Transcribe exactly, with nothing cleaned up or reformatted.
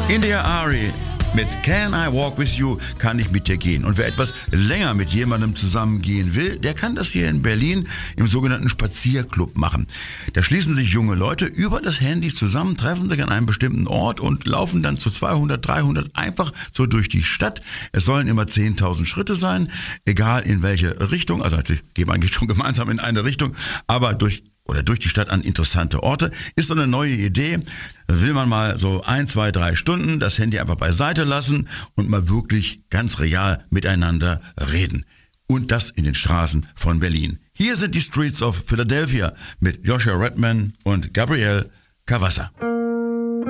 India Ari mit Can I Walk With You, kann ich mit dir gehen. Und wer etwas länger mit jemandem zusammengehen will, der kann das hier in Berlin im sogenannten Spazierclub machen. Da schließen sich junge Leute über das Handy zusammen, treffen sich an einem bestimmten Ort und laufen dann zu zweihundert, dreihundert einfach so durch die Stadt. Es sollen immer zehntausend Schritte sein, egal in welche Richtung. Also natürlich geht man schon gemeinsam in eine Richtung, aber durch oder durch die Stadt an interessante Orte. Ist so eine neue Idee. Will man mal so ein, zwei, drei Stunden das Handy einfach beiseite lassen und mal wirklich ganz real miteinander reden. Und das in den Straßen von Berlin. Hier sind die Streets of Philadelphia mit Joshua Redman und Gabrielle Cavassa.